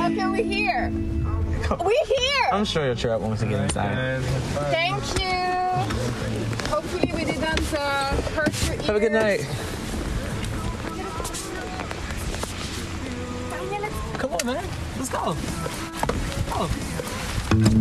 Okay, we're here. We're here. I'm sure you'll cheer up once we get inside. Thank you. Hopefully we didn't hurt your ears. Have a good night. Come on, man. Let's go. Oh.